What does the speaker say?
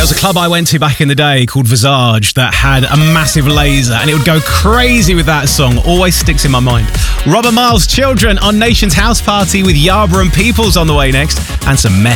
was a club I went to back in the day called Visage that had a massive laser, and it would go crazy with that song. Always sticks in my mind. Robert Miles' Children on Nation's House Party with Yarborough and Peoples on the way next, and some Meth.